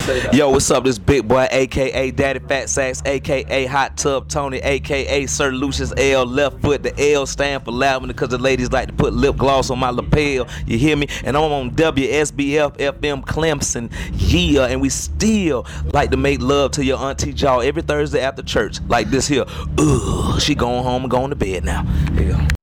Yo, what's up? This big boy, aka Daddy Fat Sacks, aka Hot Tub Tony, aka Sir Lucius L. Left foot. The L stand for lavender because the ladies like to put lip gloss on my lapel. You hear me? And I'm on WSBF FM Clemson. Yeah, and we still like to make love to your auntie Jaw every Thursday after church, like this here. Ugh, she going home and going to bed now. Here you go.